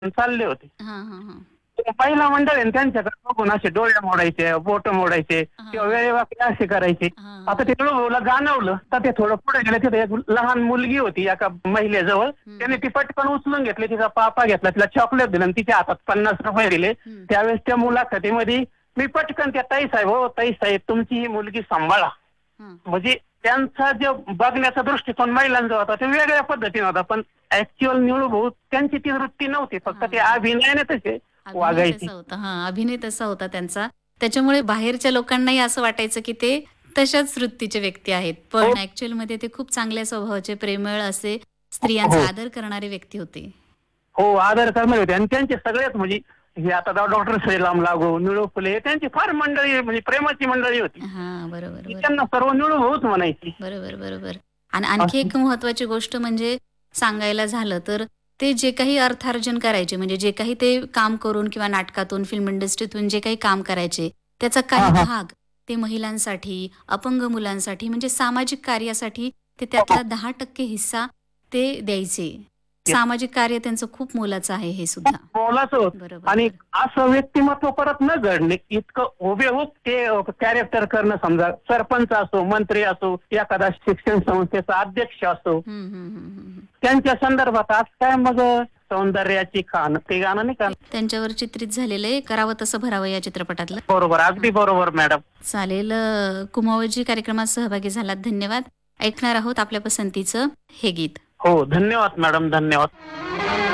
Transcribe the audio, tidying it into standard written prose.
चालले होते. हां, हां, हां. ते महिला मंडळ आहे ना, त्यांच्याकडे बघून असे डोळे मोडायचे, बोट मोडायचे किंवा हां, वेळेवाकडी असे करायचे. हां, आता हां. ते भाऊला जाणवलं, तर ते थोडं पुढे गेले. तिथे एक लहान मुलगी होती एका महिलेजवळ. हं, त्याने हं. ती पटकन उचलून घेतली, तिचा पापा घेतला, तिला चॉकलेट दिलं आणि तिच्या हातात ₹50 दिले. हं. त्यावेळेस त्या मुलाखतीमध्ये मी पटकन त्या ताई साहेब, "हो ताई साहेब, तुमची ही मुलगी सांभाळा." हां. म्हणजे त्यांचा जो बघण्याचा दृष्टिकोन महिलांचा होता तो वेगळ्या पद्धतीने होता. पण ऍक्च्युअल निळू भाऊ त्यांची ती वृत्ती नव्हती. फक्त ते हां. अभिनयाने तसे अभिनय वागायचे. तसा होता. हां, अभिनय तसा होता त्यांचा. त्याच्यामुळे बाहेरच्या लोकांनाही असं वाटायचं, की ते तशाच वृत्तीचे व्यक्ती आहेत. हो, पण ॲक्चुअलमध्ये ते खूप चांगल्या स्वभावाचे, प्रेमळ असे स्त्रियांचा हो. आदर करणारे व्यक्ती होते. हो, आदर करणारे होते आणि त्यांचे सगळेच म्हणजे हे आता डॉक्टर श्रीराम लागू, निळू फुले त्यांची फार मंडळी म्हणजे प्रेमाची मंडळी होती. हां, बरोबर, ती त्यांना बरोबर. सर्व निळू भाऊच म्हणायची. बरोबर, बरोबर. आणि आणखी असं. एक महत्त्वाची गोष्ट म्हणजे सांगायला झालं तर ते जे काही अर्थार्जन करायचे म्हणजे जे काही ते काम करून किंवा नाटकातून, फिल्म इंडस्ट्रीतून जे काही काम करायचे, त्याचा हां, काही हां. भाग ते महिलांसाठी, अपंग मुलांसाठी म्हणजे सामाजिक कार्यासाठी ते हो, हो. त्यातला 10% हिस्सा ते द्यायचे. सामाजिक कार्य त्यांचं खूप मोलाचं आहे हे खूप सुद्धा. मोलाचं होतं बरोबर, आणि बरोबर. असं व्यक्तिमत्व परत न घडणे इतकं हुबेहूब ते कॅरेक्टर करणं समजा सरपंच असो, मंत्री असो, एखादा शिक्षण संस्थेचा अध्यक्ष असो, हं, हं, हं, हं, हं. त्यांच्या संदर्भात आज काय मग सौंदर्याची खाण ते गाणं नाही का? ते त्यांच्यावर चित्रित झालेलं आहे, करावं तसं भरावं या चित्रपटातलं. बरोबर, अगदी बरोबर मॅडम. चालेल. कुमावजी कार्यक्रमात सहभागी झालात. धन्यवाद. ऐकणार आहोत आपल्या पसंतीचं हे गीत. हो, धन्यवाद मॅडम, धन्यवाद.